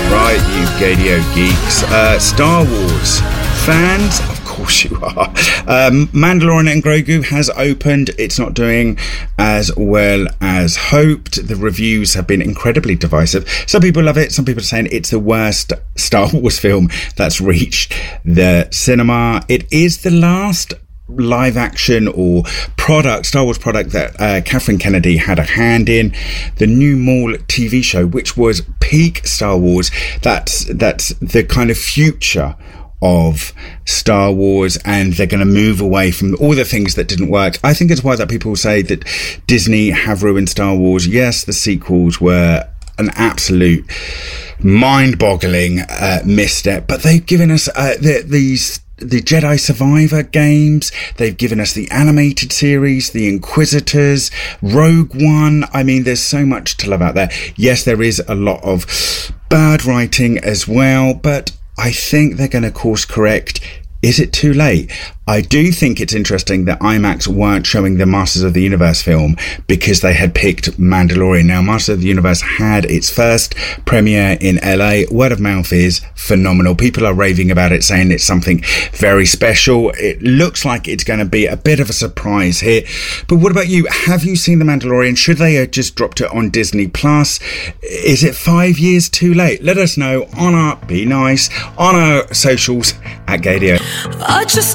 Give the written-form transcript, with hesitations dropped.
Right, you Gadio geeks. Star Wars fans, of course you are. Mandalorian and Grogu has opened. It's not doing as well as hoped. The reviews have been incredibly divisive. Some people love it. Some people are saying it's the worst Star Wars film that's reached the cinema. It is the last live action or Star Wars product that Kathleen Kennedy had a hand in. The new Maul TV show, which was peak Star Wars, that's the kind of future of Star Wars, and they're going to move away from all the things that didn't work. I think it's why that people say that Disney have ruined Star Wars. Yes, the sequels were an absolute mind-boggling misstep, but they've given us the Jedi Survivor games, they've given us the animated series, the Inquisitors, Rogue One. I mean, there's so much to love out there. Yes, there is a lot of bad writing as well, but I think they're going to course correct. Is it too late? I do think it's interesting that IMAX weren't showing the Masters of the Universe film because they had picked Mandalorian. Now, Masters of the Universe had its first premiere in LA. Word of mouth is phenomenal. People are raving about it, saying it's something very special. It looks like it's going to be a bit of a surprise here. But what about you? Have you seen The Mandalorian? Should they have just dropped it on Disney Plus? Is it 5 years too late? Let us know on our socials at Gadio. I just